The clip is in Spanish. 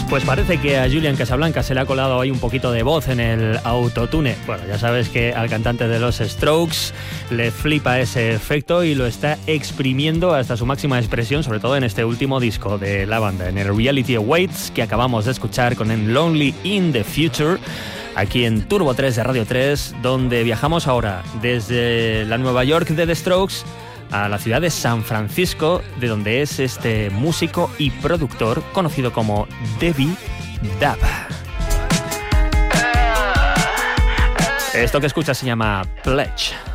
Pues parece que a Julian Casablancas se le ha colado ahí un poquito de voz en el autotune. Bueno, ya sabes que al cantante de los Strokes le flipa ese efecto y lo está exprimiendo hasta su máxima expresión, sobre todo en este último disco de la banda, en el Reality Awaits, que acabamos de escuchar con el Lonely in the Future, aquí en Turbo 3 de Radio 3, donde viajamos ahora desde la Nueva York de The Strokes a la ciudad de San Francisco, de donde es este músico y productor conocido como Debbie Dab. Esto que escuchas se llama Pledge.